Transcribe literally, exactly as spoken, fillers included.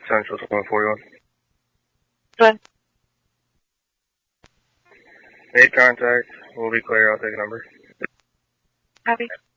Central one forty-one. Good. Eight contact. We'll be clear. I'll take a number. Copy.